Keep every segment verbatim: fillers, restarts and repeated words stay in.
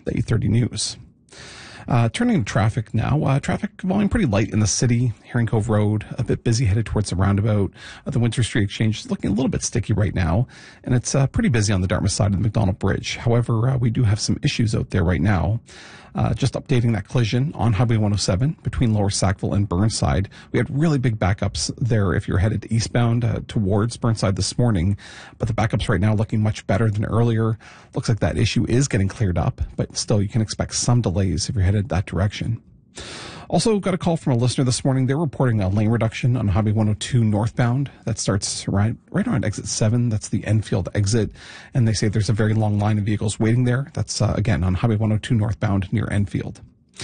the eight thirty news. Uh, turning to traffic now, uh, traffic volume pretty light in the city. Herring Cove Road, a bit busy headed towards the roundabout. Uh, the Winter Street Exchange is looking a little bit sticky right now, and it's uh, pretty busy on the Dartmouth side of the McDonald Bridge. However, uh, we do have some issues out there right now. Uh, just updating that collision on Highway one oh seven between Lower Sackville and Burnside. We had really big backups there if you're headed eastbound uh, towards Burnside this morning, but the backups right now looking much better than earlier. Looks like that issue is getting cleared up, but still you can expect some delays if you're headed that direction. Also got a call from a listener this morning. They're reporting a lane reduction on Highway one oh two northbound. That starts right, right around exit seven. That's the Enfield exit. And they say there's a very long line of vehicles waiting there. That's, uh, again, on Highway one oh two northbound near Enfield.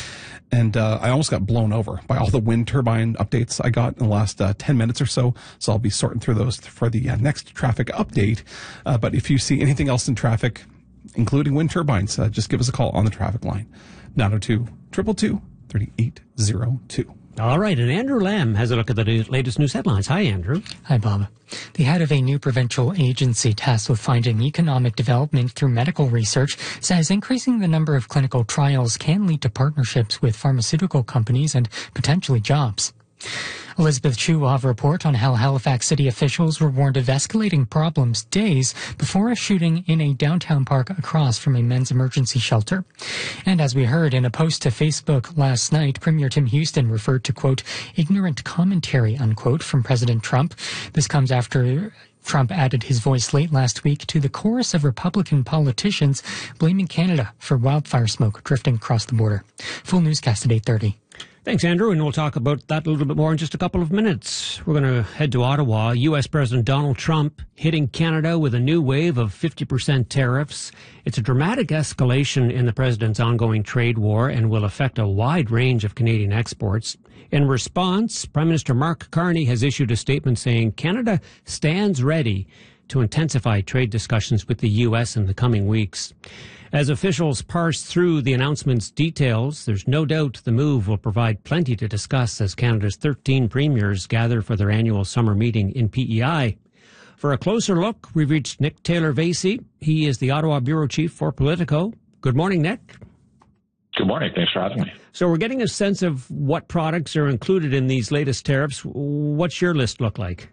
And uh, I almost got blown over by all the wind turbine updates I got in the last uh, ten minutes or so. So I'll be sorting through those for the uh, next traffic update. Uh, but if you see anything else in traffic, including wind turbines, uh, just give us a call on the traffic line. nine oh two, two two two, thirty-eight oh two. All right, and Andrew Lamb has a look at the latest news headlines. Hi, Andrew. Hi, Bob. The head of a new provincial agency tasked with finding economic development through medical research says increasing the number of clinical trials can lead to partnerships with pharmaceutical companies and potentially jobs. Elizabeth Chu will have a report on how Halifax city officials were warned of escalating problems days before a shooting in a downtown park across from a men's emergency shelter. And as we heard in a post to Facebook last night, Premier Tim Houston referred to, quote, ignorant commentary, unquote, from President Trump. This comes after Trump added his voice late last week to the chorus of Republican politicians blaming Canada for wildfire smoke drifting across the border. Full newscast at eight thirty. Thanks, Andrew, and we'll talk about that a little bit more in just a couple of minutes. We're going to head to Ottawa. U S. President Donald Trump hitting Canada with a new wave of fifty percent tariffs. It's a dramatic escalation in the president's ongoing trade war and will affect a wide range of Canadian exports. In response, Prime Minister Mark Carney has issued a statement saying Canada stands ready to intensify trade discussions with the U S in the coming weeks. As officials parse through the announcement's details, there's no doubt the move will provide plenty to discuss as Canada's thirteen premiers gather for their annual summer meeting in P E I. For a closer look, we've reached Nick Taylor-Vasey. He is the Ottawa Bureau Chief for Politico. Good morning, Nick. Good morning. Thanks for having me. So we're getting a sense of what products are included in these latest tariffs. What's your list look like?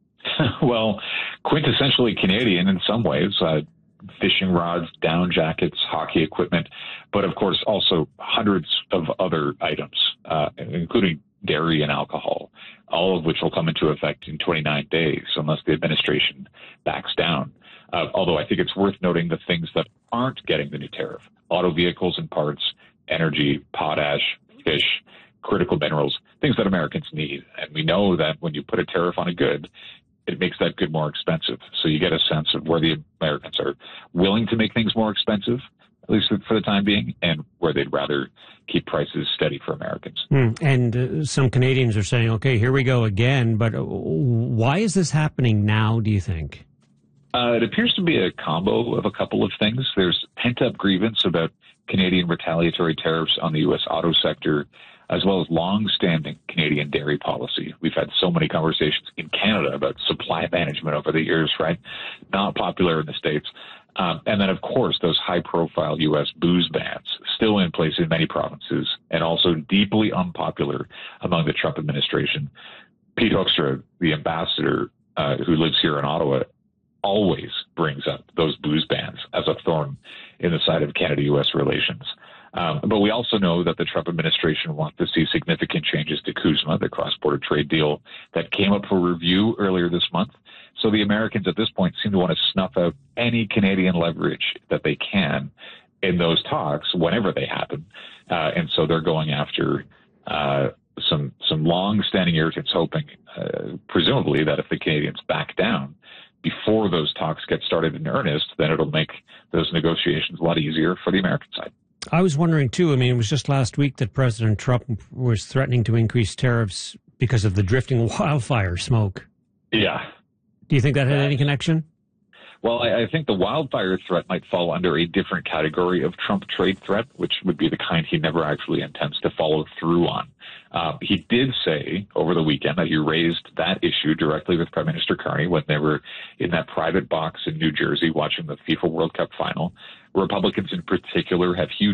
Well, quintessentially Canadian in some ways. Uh, fishing rods, down jackets, hockey equipment, but of course also hundreds of other items, uh, including dairy and alcohol, all of which will come into effect in twenty-nine days unless the administration backs down. Uh, although I think it's worth noting the things that aren't getting the new tariff: auto vehicles and parts, energy, potash, fish, critical minerals, things that Americans need. And we know that when you put a tariff on a good, it makes that good more expensive. So you get a sense of where the Americans are willing to make things more expensive, at least for the time being, and where they'd rather keep prices steady for Americans. Mm. And uh, some Canadians are saying, okay, here we go again. But uh, why is this happening now, do you think? Uh, it appears to be a combo of a couple of things. There's pent-up grievance about Canadian retaliatory tariffs on the U S auto sector, as well as long-standing Canadian dairy policy. We've had so many conversations in Canada about supply management over the years, right? Not popular in the States. Um, and then, of course, those high-profile U S booze bans, still in place in many provinces, and also deeply unpopular among the Trump administration. Pete Hoekstra, the ambassador uh, who lives here in Ottawa, always brings up those booze bans as a thorn in the side of Canada-U S relations. Um, but we also know that the Trump administration wants to see significant changes to CUSMA, the cross-border trade deal that came up for review earlier this month. So the Americans at this point seem to want to snuff out any Canadian leverage that they can in those talks whenever they happen. Uh, and so they're going after uh, some some long-standing irritants, hoping, uh, presumably, that if the Canadians back down before those talks get started in earnest, then it'll make those negotiations a lot easier for the American side. I was wondering, too, I mean, it was just last week that President Trump was threatening to increase tariffs because of the drifting wildfire smoke. Yeah. Do you think that had any connection? Well, I, I think the wildfire threat might fall under a different category of Trump trade threat, which would be the kind he never actually intends to follow through on. Uh, he did say over the weekend that he raised that issue directly with Prime Minister Carney when they were in that private box in New Jersey watching the FIFA World Cup final. Republicans in particular have huge